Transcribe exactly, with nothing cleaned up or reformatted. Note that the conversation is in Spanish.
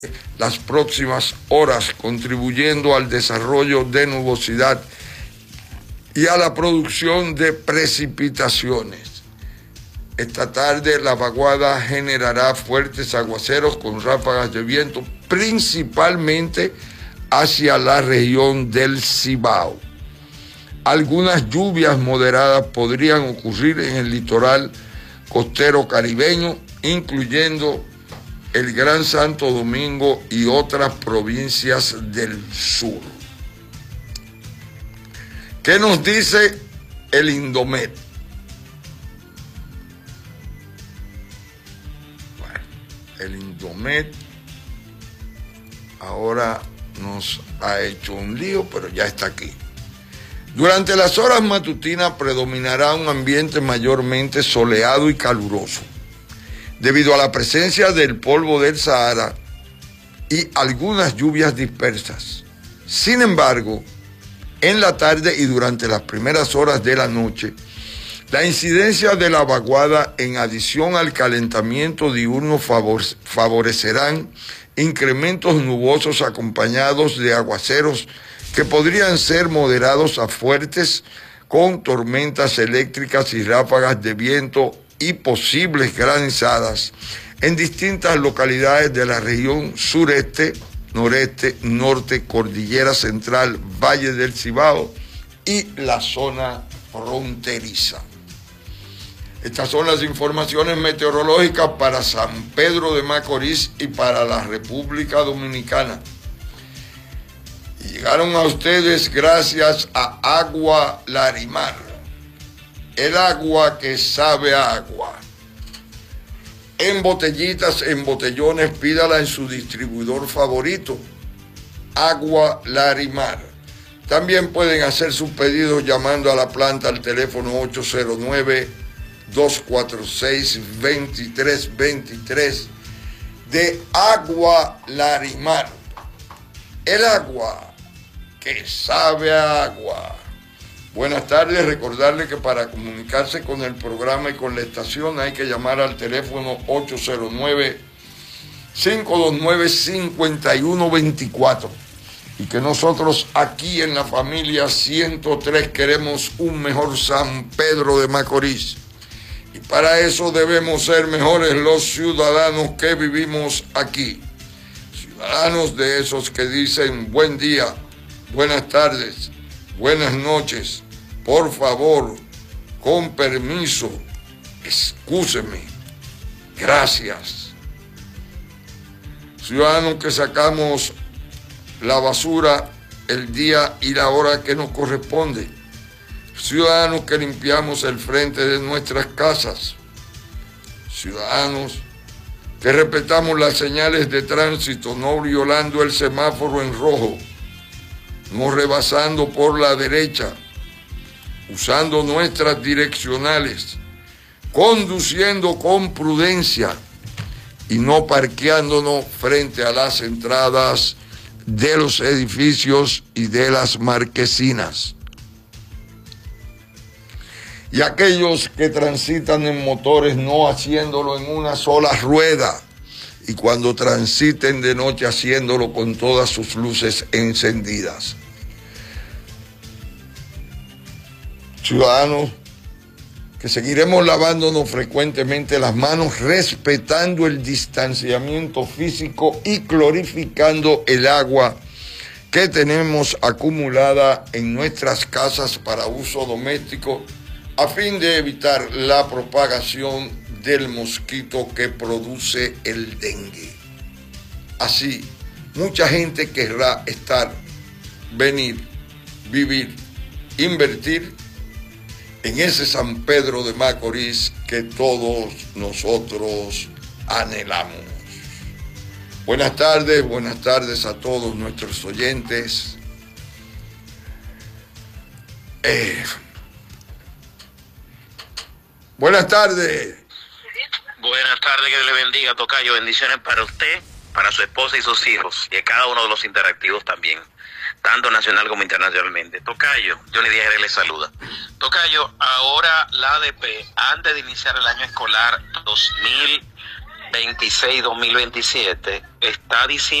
las próximas horas, contribuyendo al desarrollo de nubosidad y a la producción de precipitaciones. Esta tarde la vaguada generará fuertes aguaceros con ráfagas de viento, principalmente hacia la región del Cibao. Algunas lluvias moderadas podrían ocurrir en el litoral costero caribeño, incluyendo el Gran Santo Domingo y otras provincias del sur. ¿Qué nos dice el Indomet? Bueno, el Indomet ahora nos ha hecho un lío, pero ya está aquí. Durante las horas matutinas predominará un ambiente mayormente soleado y caluroso, debido a la presencia del polvo del Sahara y algunas lluvias dispersas. Sin embargo, en la tarde y durante las primeras horas de la noche, la incidencia de la vaguada en adición al calentamiento diurno favorecerán incrementos nubosos acompañados de aguaceros que podrían ser moderados a fuertes, con tormentas eléctricas y ráfagas de viento y posibles granizadas en distintas localidades de la región sureste, noreste, norte, cordillera central, Valle del Cibao y la zona fronteriza. Estas son las informaciones meteorológicas para San Pedro de Macorís y para la República Dominicana. Y llegaron a ustedes gracias a Agua Larimar, el agua que sabe a agua. En botellitas, en botellones, pídala en su distribuidor favorito, Agua Larimar. También pueden hacer sus pedidos llamando a la planta al teléfono ocho cero nueve, dos cuatro seis, dos tres dos tres de Agua Larimar, el agua que sabe a agua. Buenas tardes, recordarle que para comunicarse con el programa y con la estación hay que llamar al teléfono ocho cero nueve, cinco dos nueve, cinco uno dos cuatro y que nosotros aquí en la familia ciento tres queremos un mejor San Pedro de Macorís, y para eso debemos ser mejores los ciudadanos que vivimos aquí, ciudadanos de esos que dicen buen día, buenas tardes, buenas noches, por favor, con permiso, excúseme, gracias. Ciudadanos que sacamos la basura el día y la hora que nos corresponde. Ciudadanos que limpiamos el frente de nuestras casas. Ciudadanos que respetamos las señales de tránsito, no violando el semáforo en rojo, no rebasando por la derecha, usando nuestras direccionales, conduciendo con prudencia y no parqueándonos frente a las entradas de los edificios y de las marquesinas. Y aquellos que transitan en motores no haciéndolo en una sola rueda, y cuando transiten de noche haciéndolo con todas sus luces encendidas. Ciudadanos que seguiremos lavándonos frecuentemente las manos, respetando el distanciamiento físico y clorificando el agua que tenemos acumulada en nuestras casas para uso doméstico, a fin de evitar la propagación del mosquito que produce el dengue. Así, mucha gente querrá estar, venir, vivir, invertir en ese San Pedro de Macorís que todos nosotros anhelamos. Buenas tardes, buenas tardes a todos nuestros oyentes. Eh, buenas tardes. Buenas tardes, que Dios le bendiga, tocayo. Bendiciones para usted, para su esposa y sus hijos, y a cada uno de los interactivos también, tanto nacional como internacionalmente. Tocayo, Johnny Díaz le saluda. Tocayo, ahora la A D P, antes de iniciar el año escolar dos mil veintiséis dos mil veintisiete está diciendo